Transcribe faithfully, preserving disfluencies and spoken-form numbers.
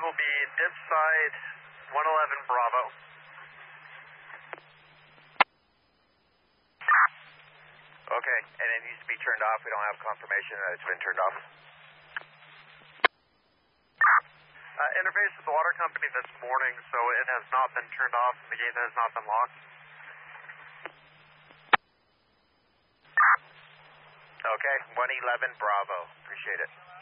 will be dip side one eleven Bravo. Okay, and it needs to be turned off. We don't have confirmation that it's been turned off. Uh, interface with the water company this morning, so it has not been turned off. The gate has not been locked. Okay, one eleven Bravo. Appreciate it.